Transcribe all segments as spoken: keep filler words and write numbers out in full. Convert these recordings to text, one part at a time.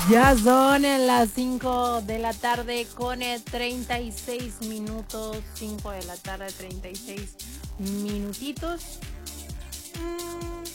Ya son en las cinco de la tarde con treinta y seis minutos. cinco de la tarde, treinta y seis minutitos. Mm,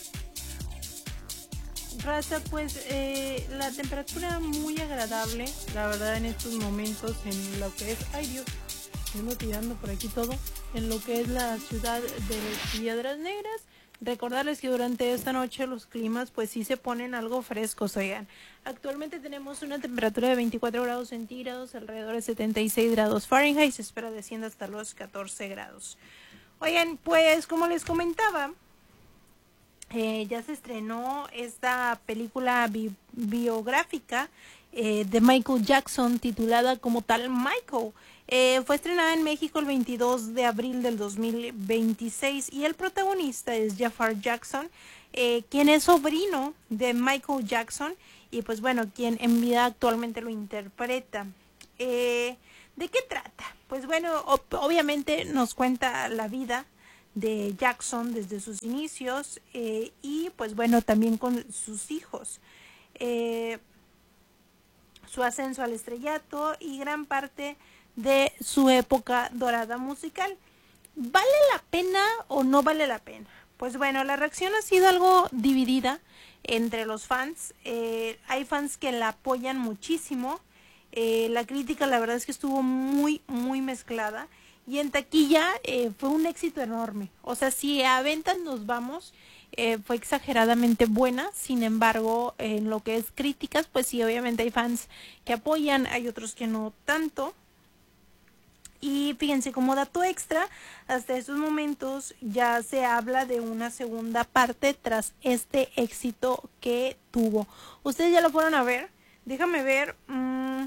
Raza, pues eh, la temperatura muy agradable, la verdad, en estos momentos en lo que es. Ay, Dios, me ando tirando por aquí todo. En lo que es la ciudad de Piedras Negras. Recordarles que durante esta noche los climas pues sí se ponen algo frescos, oigan. Actualmente tenemos una temperatura de veinticuatro grados centígrados, alrededor de setenta y seis grados Fahrenheit, se espera descienda hasta los catorce grados. Oigan, pues como les comentaba, eh, ya se estrenó esta película bi biográfica eh, de Michael Jackson titulada como tal Michael. Eh, fue estrenada en México el veintidós de abril del dos mil veintiséis y el protagonista es Jafar Jackson, eh, quien es sobrino de Michael Jackson y pues bueno, quien en vida actualmente lo interpreta. Eh, ¿De qué trata? Pues bueno, ob obviamente nos cuenta la vida de Jackson desde sus inicios eh, y pues bueno, también con sus hijos. Eh, su ascenso al estrellato y gran parte de su época dorada musical. ¿Vale la pena o no vale la pena? Pues bueno, la reacción ha sido algo dividida entre los fans. Eh, hay fans que la apoyan muchísimo. Eh, la crítica la verdad es que estuvo muy, muy mezclada. Y en taquilla eh, fue un éxito enorme. O sea, si a ventas nos vamos, eh, fue exageradamente buena. Sin embargo, en lo que es críticas, pues sí, obviamente hay fans que apoyan, hay otros que no tanto. Y fíjense, como dato extra, hasta estos momentos ya se habla de una segunda parte tras este éxito que tuvo. ¿Ustedes ya lo fueron a ver? Déjame ver. Mmm,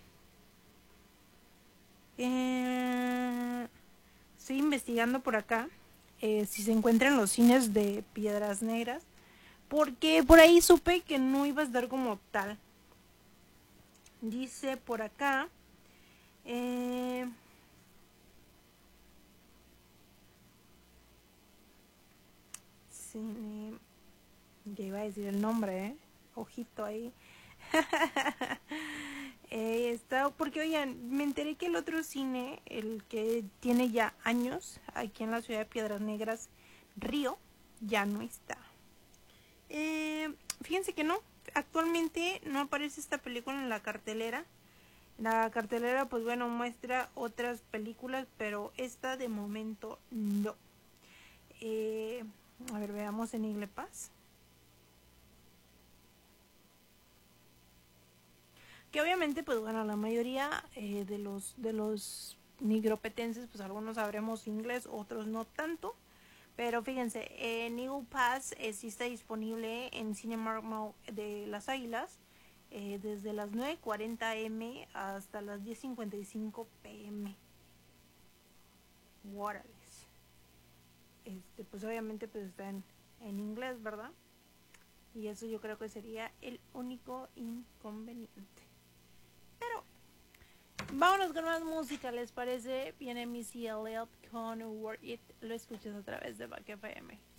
eh, estoy investigando por acá eh, si se encuentra en los cines de Piedras Negras. Porque por ahí supe que no iba a estar como tal. Dice por acá. Eh, cine. Ya iba a decir el nombre, ¿eh? Ojito ahí. eh, está, porque oigan, me enteré que el otro cine, el que tiene ya años, aquí en la ciudad de Piedras Negras, Río, ya no está. Eh, fíjense que no, actualmente no aparece esta película en la cartelera. La cartelera, pues bueno, muestra otras películas, pero esta de momento no. Eh, a ver, veamos en Igle Paz. Que obviamente, pues bueno, la mayoría eh, de los de los nigropetenses, pues algunos sabremos inglés, otros no tanto. Pero fíjense, en Eagle Pass eh, sí está disponible en Cinemark Mall de Las Águilas eh, desde las nueve cuarenta eme hasta las diez cincuenta y cinco pm. Guárales. Este, pues obviamente pues está en, en inglés, ¿verdad? Y eso yo creo que sería el único inconveniente. Pero vámonos con más música, ¿les parece? Viene Missy Elliott con Worth It. Lo escuchas a través de Back F M.